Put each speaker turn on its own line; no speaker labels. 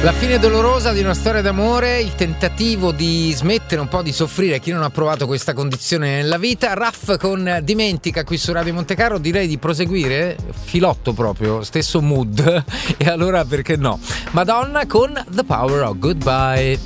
La fine dolorosa di una storia d'amore, il tentativo di smettere un po' di soffrire a chi non ha provato questa condizione nella vita. Raff con Dimentica qui su Radio Montecarlo, direi di proseguire, filotto proprio, stesso mood, e allora perché no? Madonna con The Power of Goodbye.